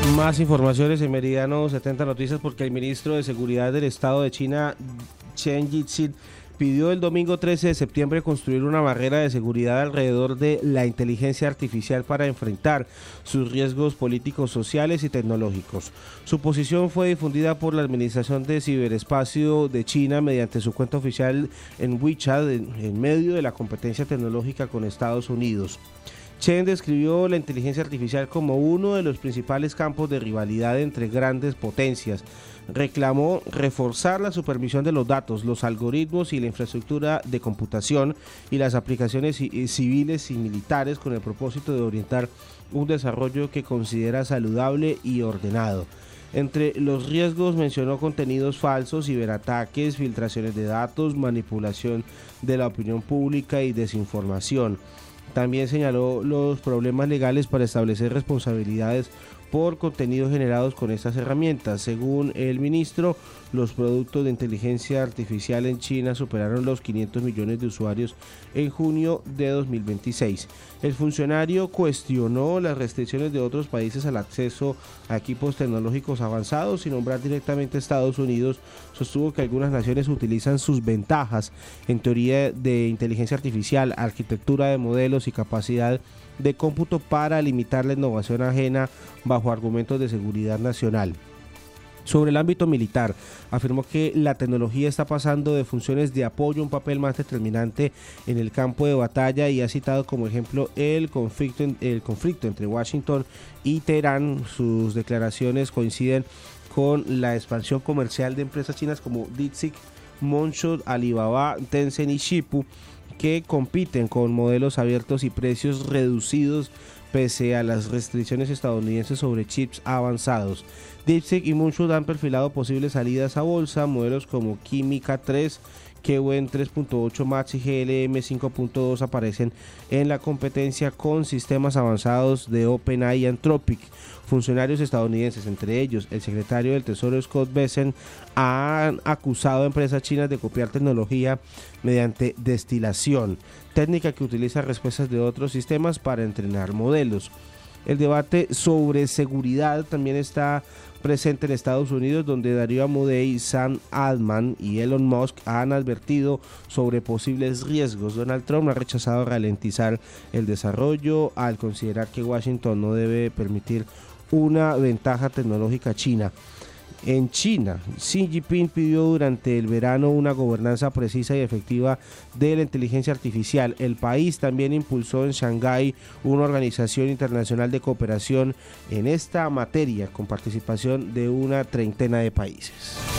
Más informaciones en Meridiano 70 Noticias, porque el ministro de Seguridad del Estado de China, Chen Jiqi, pidió el domingo 13 de septiembre construir una barrera de seguridad alrededor de la inteligencia artificial para enfrentar sus riesgos políticos, sociales y tecnológicos. Su posición fue difundida por la Administración de Ciberespacio de China mediante su cuenta oficial en WeChat en medio de la competencia tecnológica con Estados Unidos. Chen describió la inteligencia artificial como uno de los principales campos de rivalidad entre grandes potencias. Reclamó reforzar la supervisión de los datos, los algoritmos y la infraestructura de computación y las aplicaciones civiles y militares con el propósito de orientar un desarrollo que considera saludable y ordenado. Entre los riesgos mencionó contenidos falsos, ciberataques, filtraciones de datos, manipulación de la opinión pública y desinformación. También señaló los problemas legales para establecer responsabilidades por contenidos generados con estas herramientas. Según el ministro, los productos de inteligencia artificial en China superaron los 500 millones de usuarios en junio de 2026. El funcionario cuestionó las restricciones de otros países al acceso a equipos tecnológicos avanzados sin nombrar directamente a Estados Unidos. Sostuvo que algunas naciones utilizan sus ventajas en teoría de inteligencia artificial, arquitectura de modelos y capacidad de cómputo para limitar la innovación ajena bajo argumentos de seguridad nacional. Sobre el ámbito militar, afirmó que la tecnología está pasando de funciones de apoyo a un papel más determinante en el campo de batalla y ha citado como ejemplo el conflicto entre Washington y Teherán. Sus declaraciones coinciden con la expansión comercial de empresas chinas como DeepSeek, Moonshot, Alibaba, Tencent y Zhipu, que compiten con modelos abiertos y precios reducidos pese a las restricciones estadounidenses sobre chips avanzados. DeepSeek y Moonshot han perfilado posibles salidas a bolsa. Modelos como Química 3, Kiwen 3.8 Max y GLM 5.2 aparecen en la competencia con sistemas avanzados de OpenAI y Anthropic. Funcionarios estadounidenses, entre ellos el secretario del Tesoro Scott Bessent, han acusado a empresas chinas de copiar tecnología mediante destilación, técnica que utiliza respuestas de otros sistemas para entrenar modelos. El debate sobre seguridad también está presente en Estados Unidos, donde Darío Amodei, Sam Altman y Elon Musk han advertido sobre posibles riesgos. Donald Trump ha rechazado ralentizar el desarrollo al considerar que Washington no debe permitir una ventaja tecnológica china. En China, Xi Jinping pidió durante el verano una gobernanza precisa y efectiva de la inteligencia artificial. El país también impulsó en Shanghái una organización internacional de cooperación en esta materia con participación de una treintena de países.